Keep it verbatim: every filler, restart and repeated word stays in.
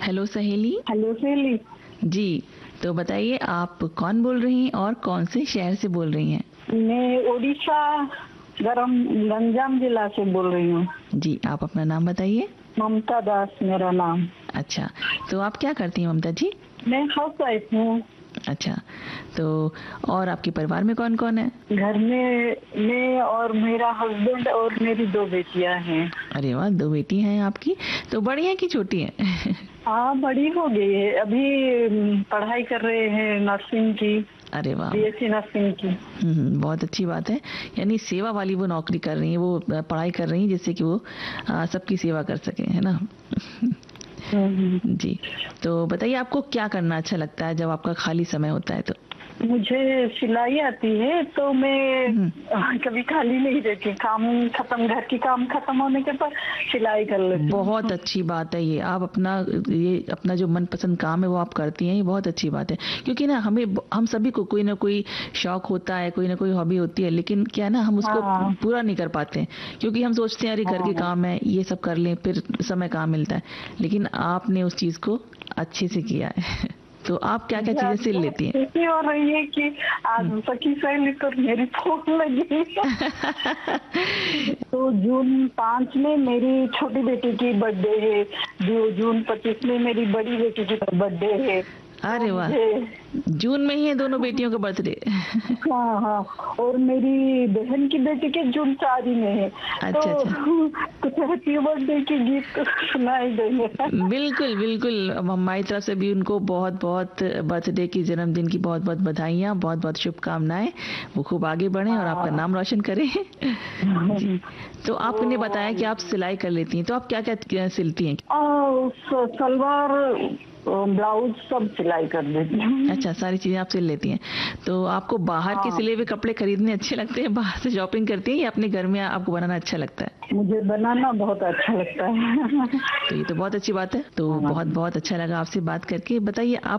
Hello सहेली। Hello सहेली। जी, तो बताइए आप कौन बोल रही हैं और कौन से शहर से बोल रही हैं? मैं उड़ीसा गरम गंजाम जिला से बोल रही हूँ। जी, आप अपना नाम बताइए। ममता दास मेरा नाम। अच्छा, तो आप क्या करती हैं ममता जी? मैं हाउस वाइफ हूँ। अच्छा, तो और आपके परिवार में कौन कौन है? घर में मैं और मेरा हस्बैंड और मेरी दो बेटियां हैं। अरे वाह, दो बेटी हैं आपकी। तो बड़ी हैं कि छोटी हैं? हाँ, बड़ी हो गई है, अभी पढ़ाई कर रहे हैं नर्सिंग की। अरे वाह, बीएससी नर्सिंग की। हम्म, बहुत अच्छी बात है। यानी सेवा वाली वो नौकरी कर रही हैं, वो पढ़ाई कर रही हैं जिससे कि वो आ, सबकी सेवा कर सकें, है ना? जी, तो बताइए आपको क्या करना अच्छा लगता है जब आपका खाली समय होता है तो? मुझे सिलाई आती है, तो मैं कभी खाली नहीं रहती। काम खत्म, घर की काम खत्म होने के बाद सिलाई कर लेती हूँ। बहुत अच्छी बात है ये। आप अपना ये अपना जो मनपसंद काम है वो आप करती हैं, ये बहुत अच्छी बात है। क्योंकि ना हमें हम सभी को कोई ना कोई शौक होता है, कोई ना कोई हॉबी होती है, लेकिन क्या है ना हम उसको हाँ, पूरा नहीं कर पाते हैं, क्योंकि हम सोचते हैं अरे घर के हाँ, काम है, ये सब कर लें, फिर समय कहाँ मिलता है। लेकिन आपने उस चीज को अच्छे से किया है। तो आप क्या क्या चीजें सिल लेती हैं? खुशी हो रही है कि आज सखी सहेली पर मेरी फोन लगी। तो जून पाँच में मेरी छोटी बेटी की बर्थडे है, जो जून पच्चीस में मेरी बड़ी बेटी की बर्थडे है। अरे वाह, जून में ही है दोनों बेटियों का बर्थडे? हाँ हाँ, और मेरी बहन की बेटी के जून चार ही में है। अच्छा, तो अच्छा। कुछ हैप्पी बर्थडे की गीत सुनाई देंगे। बिल्कुल बिल्कुल, हमारी तरफ से भी उनको बहुत बहुत बर्थडे की, जन्मदिन की बहुत बहुत बधाइयाँ, बहुत बहुत शुभकामनाएं। वो खूब आगे बढ़ें और आपका नाम रोशन करें। जी, तो आपने बताया कि आप सिलाई कर लेती हैं, तो आप क्या क्या सिलती हैं? सलवार ब्लाउज सब सिलाई कर देती हूँ। अच्छा, सारी चीजें आप सिल लेती हैं। तो आपको बाहर के सिले हुए कपड़े खरीदने अच्छे लगते हैं, बाहर से शॉपिंग करती हैं, या अपने घर में आपको बनाना अच्छा लगता है? मुझे बनाना बहुत अच्छा लगता है। तो ये तो बहुत अच्छी बात है। तो बहुत बहुत अच्छा लगा आपसे बात करके। बताइए आप